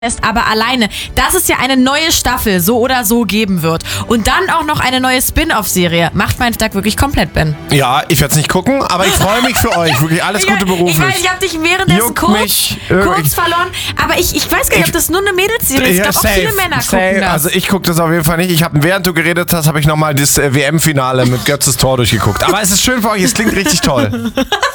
aber alleine, dass es ja eine neue Staffel so oder so geben wird und dann auch noch eine neue Spin-off-Serie, macht meinen Tag wirklich komplett, Ben. Ja, ich werde es nicht gucken, aber ich freue mich für euch. Wirklich alles Gute beruflich. Ich weiß, ich habe dich währenddessen kurz verloren, aber ich weiß gar nicht, ob das nur eine Mädelsserie ist. Ich glaube, auch viele Männer gucken das. Also ich gucke das auf jeden Fall nicht. Während du geredet hast, habe ich nochmal das WM-Finale mit Götzes Tor durchgeguckt. Aber es ist schön für euch, es klingt richtig toll.